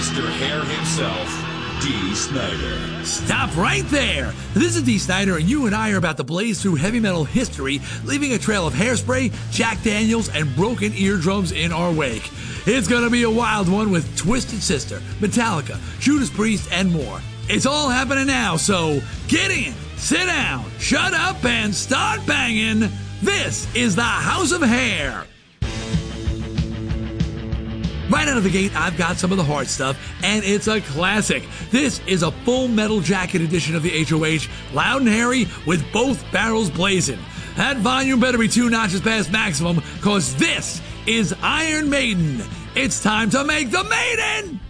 Mr. Hair himself, D. Snyder. Stop right there! This is D. Snyder, and you and I are about to blaze through heavy metal history, leaving a trail of Hairspray, Jack Daniels, and broken eardrums in our wake. It's gonna be a wild one with Twisted Sister, Metallica, Judas Priest, and more. It's all happening now, so get in, sit down, shut up, and start banging. This is the House of Hair. Right out of the gate, I've got some of the hard stuff, and it's a classic. This is a Full Metal Jacket edition of the HOH, loud and hairy with both barrels blazing. That volume better be 2 notches past maximum, cause this is Iron Maiden. It's time to make the Maiden